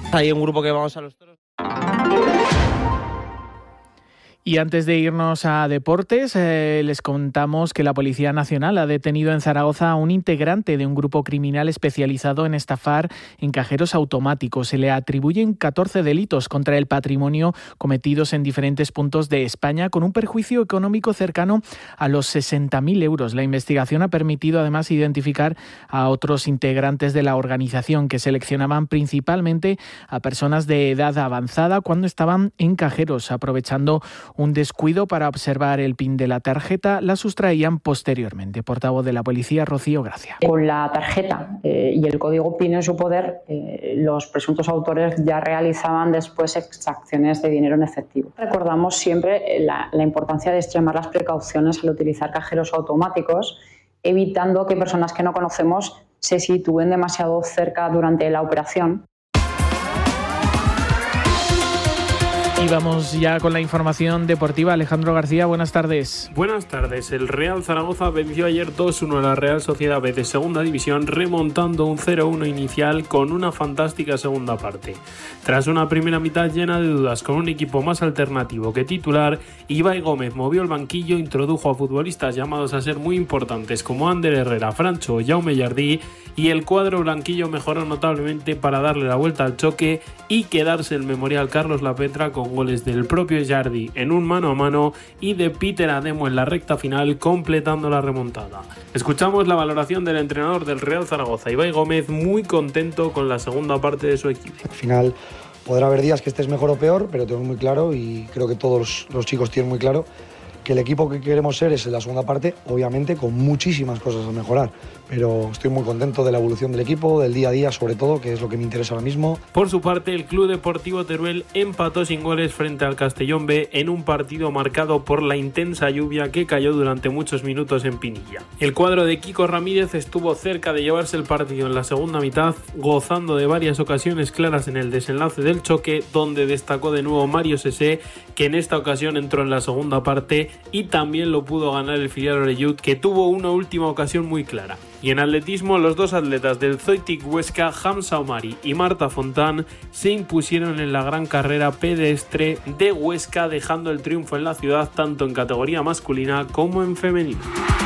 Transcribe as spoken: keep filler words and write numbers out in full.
Hay un grupo que vamos a los toros. Y antes de irnos a deportes, eh, les contamos que la Policía Nacional ha detenido en Zaragoza a un integrante de un grupo criminal especializado en estafar en cajeros automáticos. Se le atribuyen catorce delitos contra el patrimonio cometidos en diferentes puntos de España, con un perjuicio económico cercano a los sesenta mil euros. La investigación ha permitido además identificar a otros integrantes de la organización, que seleccionaban principalmente a personas de edad avanzada cuando estaban en cajeros, aprovechando un descuido para observar el PIN de la tarjeta, la sustraían posteriormente. Portavoz de la policía, Rocío Gracia. Con la tarjeta eh, y el código PIN en su poder, eh, los presuntos autores ya realizaban después exacciones de dinero en efectivo. Recordamos siempre la, la importancia de extremar las precauciones al utilizar cajeros automáticos, evitando que personas que no conocemos se sitúen demasiado cerca durante la operación. Y vamos ya con la información deportiva. Alejandro García, buenas tardes. Buenas tardes. El Real Zaragoza venció ayer dos uno a la Real Sociedad B de Segunda División, remontando un cero uno inicial con una fantástica segunda parte. Tras una primera mitad llena de dudas, con un equipo más alternativo que titular, Ibai Gómez movió el banquillo, introdujo a futbolistas llamados a ser muy importantes como Ander Herrera, Francho o Jaume Jardí, y el cuadro blanquillo mejoró notablemente para darle la vuelta al choque y quedarse el Memorial Carlos Lapetra con goles del propio Jardí en un mano a mano y de Peter Ademo en la recta final, completando la remontada. Escuchamos la valoración del entrenador del Real Zaragoza, Ibai Gómez, muy contento con la segunda parte de su equipo. Al final podrá haber días que estés mejor o peor, pero tengo muy claro, y creo que todos los, los chicos tienen muy claro, que el equipo que queremos ser es en la segunda parte, obviamente con muchísimas cosas a mejorar, pero estoy muy contento de la evolución del equipo, del día a día sobre todo, que es lo que me interesa ahora mismo. Por su parte, el Club Deportivo Teruel empató sin goles frente al Castellón B en un partido marcado por la intensa lluvia que cayó durante muchos minutos en Pinilla. El cuadro de Kiko Ramírez estuvo cerca de llevarse el partido en la segunda mitad, gozando de varias ocasiones claras en el desenlace del choque, donde destacó de nuevo Mario Sesé, que en esta ocasión entró en la segunda parte, y también lo pudo ganar el filial Oreyud, que tuvo una última ocasión muy clara. Y en atletismo, los dos atletas del Zoitik Huesca, Hamza Omari y Marta Fontán, se impusieron en la gran carrera pedestre de Huesca, dejando el triunfo en la ciudad tanto en categoría masculina como en femenina.